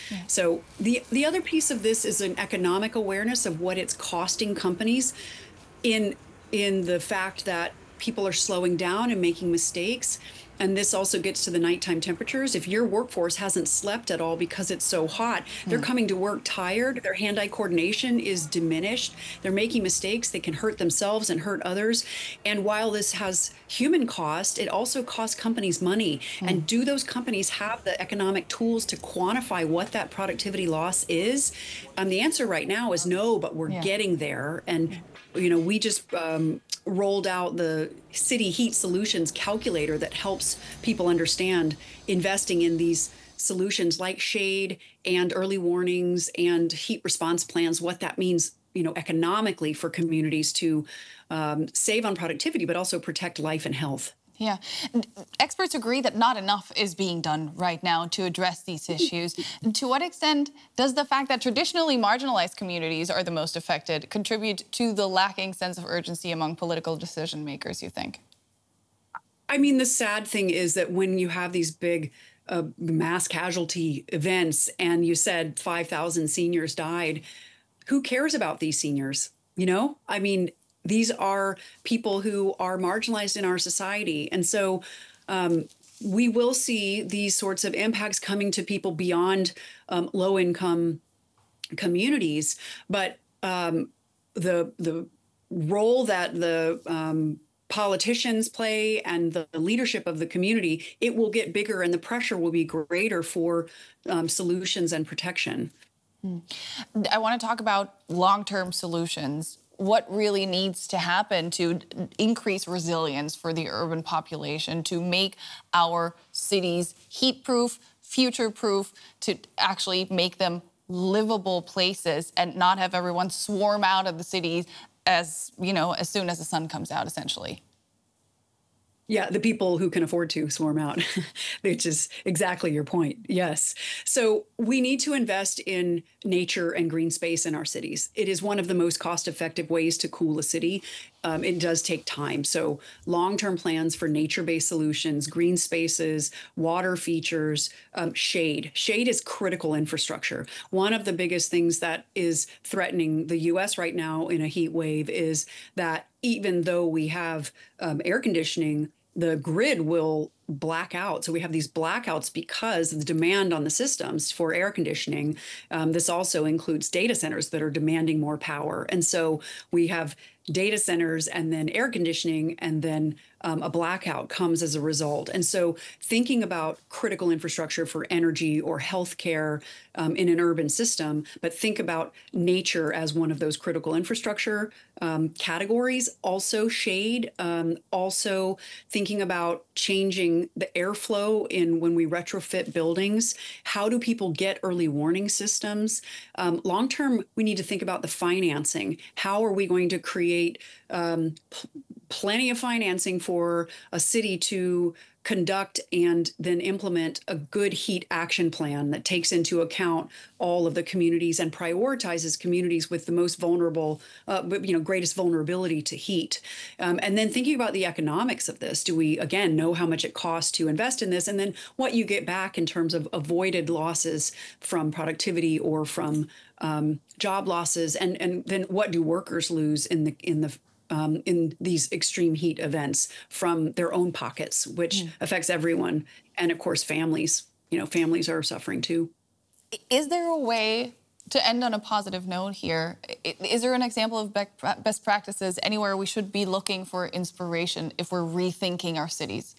Yeah. So the other piece of this is an economic awareness of what it's costing companies in in the fact that people are slowing down and making mistakes. And this also gets to the nighttime temperatures. If your workforce hasn't slept at all because it's so hot, they're Mm. coming to work tired. Their hand-eye coordination is diminished. They're making mistakes. They can hurt themselves and hurt others. And while this has human cost, it also costs companies money. Mm. And do those companies have the economic tools to quantify what that productivity loss is? The answer right now is no, but we're Yeah. getting there. And we just rolled out the City Heat Solutions calculator that helps people understand investing in these solutions like shade and early warnings and heat response plans, what that means, economically for communities to save on productivity, but also protect life and health. Yeah. And experts agree that not enough is being done right now to address these issues. And to what extent does the fact that traditionally marginalized communities are the most affected contribute to the lacking sense of urgency among political decision makers, you think? I mean, the sad thing is that when you have these big mass casualty events and you said 5,000 seniors died, who cares about these seniors? I mean, these are people who are marginalized in our society. And so we will see these sorts of impacts coming to people beyond low income communities. But the role that the politicians play and the leadership of the community, it will get bigger and the pressure will be greater for solutions and protection. I want to talk about long-term solutions. What really needs to happen to increase resilience for the urban population, to make our cities heat-proof, future-proof, to actually make them livable places and not have everyone swarm out of the cities as soon as the sun comes out, essentially? Yeah, the people who can afford to swarm out, which is exactly your point. Yes. So we need to invest in nature and green space in our cities. It is one of the most cost-effective ways to cool a city. It does take time. So long-term plans for nature-based solutions, green spaces, water features, shade. Shade is critical infrastructure. One of the biggest things that is threatening the US right now in a heat wave is that even though we have air conditioning, the grid will black out. So we have these blackouts because of the demand on the systems for air conditioning. This also includes data centers that are demanding more power. And so we have data centers and then air conditioning, and then a blackout comes as a result. And so thinking about critical infrastructure for energy or healthcare in an urban system, but think about nature as one of those critical infrastructure categories. Also shade, also thinking about changing the airflow in when we retrofit buildings. How do people get early warning systems? Long term, we need to think about the financing. How are we going to create plenty of financing for a city to conduct and then implement a good heat action plan that takes into account all of the communities and prioritizes communities with the most vulnerable, greatest vulnerability to heat. And then thinking about the economics of this, do we, again, know how much it costs to invest in this? And then what you get back in terms of avoided losses from productivity or from job losses, and then what do workers lose in these extreme heat events from their own pockets, which affects everyone. And of course, families, families are suffering too. Is there a way to end on a positive note here? Is there an example of best practices anywhere we should be looking for inspiration if we're rethinking our cities?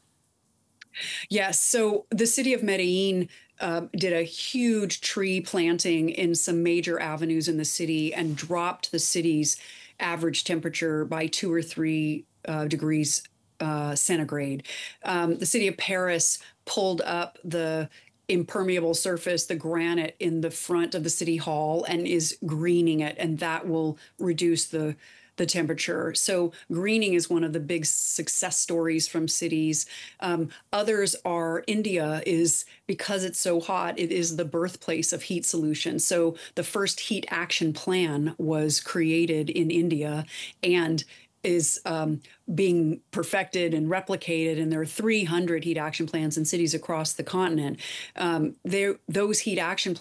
Yes. So the city of Medellin did a huge tree planting in some major avenues in the city and dropped the city's average temperature by 2 or 3 degrees centigrade. The city of Paris pulled up the impermeable surface, the granite in the front of the city hall, and is greening it, and that will reduce the temperature. So greening is one of the big success stories from cities. Others are India is, because it's so hot, it is the birthplace of heat solutions. So the first heat action plan was created in India and is being perfected and replicated, and there are 300 heat action plans in cities across the continent. Those heat action